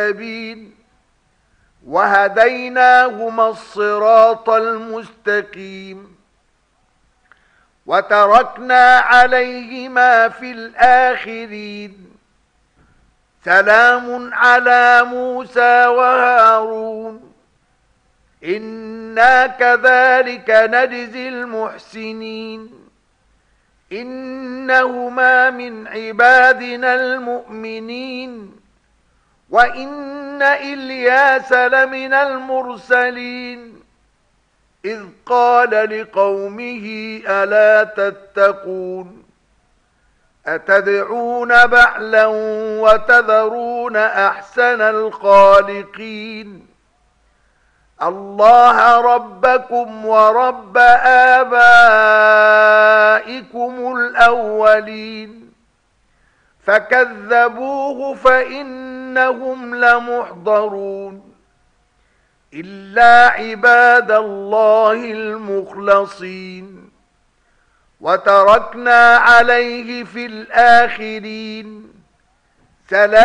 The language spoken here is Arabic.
وهديناهما الصراط المستقيم وتركنا عليهما في الآخرين سلام على موسى وهارون إنا كذلك نجزي المحسنين إنهما من عبادنا المؤمنين وإن إلياس لمن المرسلين إذ قال لقومه ألا تتقون أتدعون بعلا وتذرون أحسن الخالقين الله ربكم ورب آبائكم الأولين فكذبوه فإنهم لمحضرون إلا عباد الله المخلصين وتركنا عليه في الآخرين سلام